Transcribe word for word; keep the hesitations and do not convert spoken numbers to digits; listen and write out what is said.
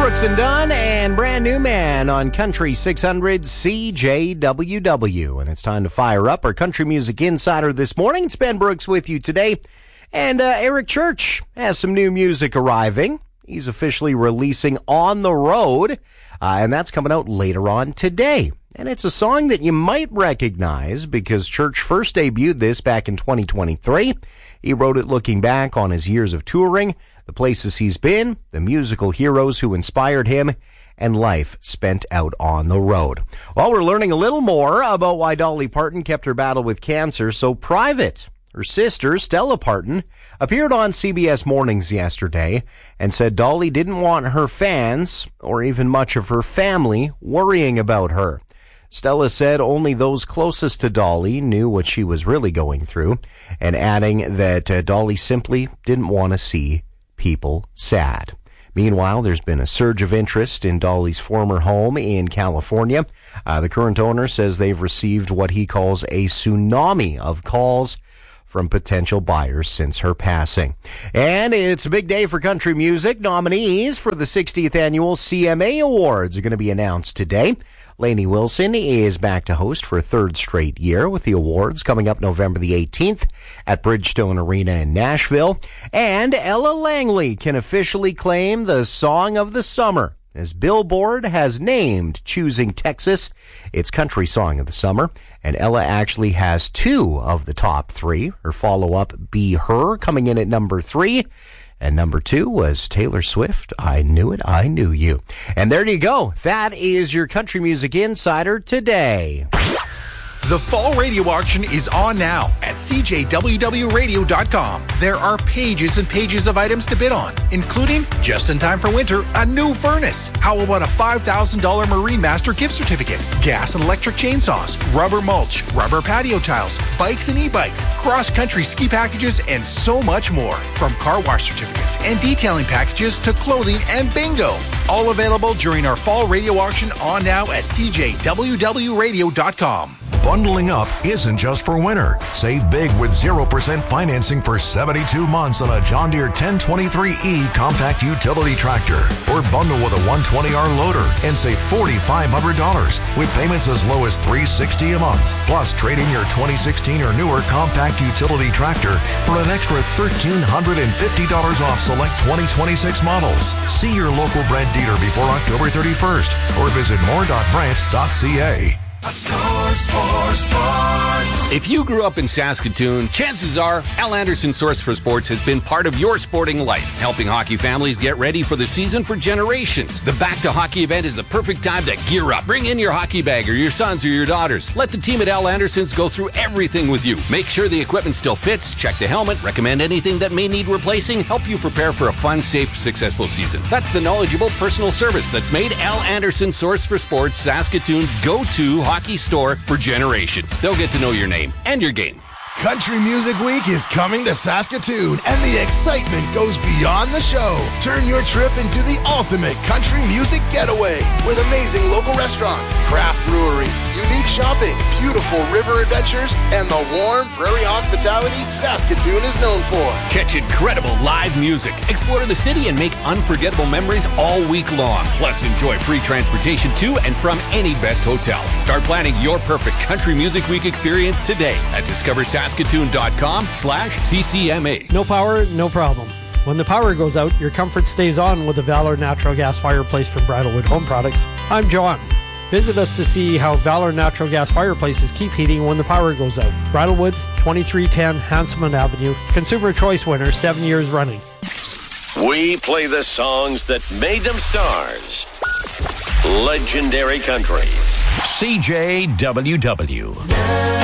Brooks and Dunn and Brand New Man on Country six hundred C J W W. And it's time to fire up our Country Music Insider this morning. It's Ben Brooks with you today. And uh, Eric Church has some new music arriving. He's officially releasing On the Road, uh, and that's coming out later on today. And it's a song that you might recognize because Church first debuted this back in twenty twenty-three. He wrote it looking back on his years of touring, the places he's been, the musical heroes who inspired him, and life spent out on the road. Well, we're learning a little more about why Dolly Parton kept her battle with cancer so private. Her sister, Stella Parton, appeared on C B S Mornings yesterday and said Dolly didn't want her fans, or even much of her family, worrying about her. Stella said only those closest to Dolly knew what she was really going through, and adding that uh, Dolly simply didn't want to see people sad. Meanwhile, there's been a surge of interest in Dolly's former home in California. Uh, the current owner says they've received what he calls a tsunami of calls from potential buyers since her passing. And it's a big day for country music. Nominees for the sixtieth Annual C M A Awards are going to be announced today. Lainey Wilson is back to host for a third straight year, with the awards coming up November the eighteenth at Bridgestone Arena in Nashville. And Ella Langley can officially claim the Song of the Summer, as Billboard has named Choosing Texas its Country Song of the Summer. And Ella actually has two of the top three. Her follow-up, Be Her, coming in at number three. And number two was Taylor Swift, I Knew It, I Knew You. And there you go. That is your Country Music Insider today. The Fall Radio Auction is on now at C J W W radio dot com. There are pages and pages of items to bid on, including, just in time for winter, a new furnace. How about a five thousand dollars Marine Master gift certificate, gas and electric chainsaws, rubber mulch, rubber patio tiles, bikes and e-bikes, cross-country ski packages, and so much more. From car wash certificates and detailing packages to clothing and bingo. All available during our Fall Radio Auction on now at C J W W radio dot com. Bundling up isn't just for winter. Save big with zero percent financing for seventy-two months on a John Deere ten twenty-three E compact utility tractor. Or bundle with a one twenty R loader and save four thousand five hundred dollars with payments as low as three hundred sixty dollars a month. Plus, trade in your twenty sixteen or newer compact utility tractor for an extra one thousand three hundred fifty dollars off select twenty twenty-six models. See your local Brent dealer before October thirty-first or visit more dot brent dot c a. Source for Sports. If you grew up in Saskatoon, chances are Al Anderson Source for Sports has been part of your sporting life, helping hockey families get ready for the season for generations. The Back to Hockey event is the perfect time to gear up. Bring in your hockey bag or your sons or your daughters. Let the team at Al Anderson's go through everything with you. Make sure the equipment still fits, check the helmet, recommend anything that may need replacing, help you prepare for a fun, safe, successful season. That's the knowledgeable personal service that's made Al Anderson Source for Sports Saskatoon's go-to hockey store for generations. They'll get to know your name and your game. Country Music Week is coming to Saskatoon, and the excitement goes beyond the show. Turn your trip into the ultimate country music getaway with amazing local restaurants, craft breweries, unique shopping, beautiful river adventures, and the warm prairie hospitality Saskatoon is known for. Catch incredible live music, explore the city, and make unforgettable memories all week long. Plus, enjoy free transportation to and from any best hotel. Start planning your perfect Country Music Week experience today at Discover Saskatoon. Saskatoon.com slash CCMA. No power, no problem. When the power goes out, your comfort stays on with the Valor Natural Gas Fireplace from Bridalwood Home Products. I'm John. Visit us to see how Valor Natural Gas Fireplaces keep heating when the power goes out. Bridalwood, twenty-three ten Hanselman Avenue. Consumer Choice winner, seven years running. We play the songs that made them stars. Legendary Country. C J W W.